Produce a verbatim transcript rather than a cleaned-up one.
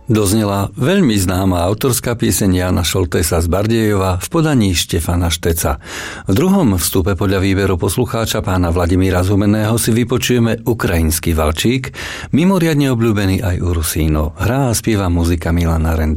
Doznela veľmi známa autorská pieseň Jána Šoltésa z Bardejova v podaní Štefana Šteca. V druhom vstupe podľa výberu poslucháča pána Vladimíra Zumeného si vypočujeme ukrajinský valčík, mimoriadne obľúbený aj u Rusínov. Hrá a spieva muzika Milana Renda.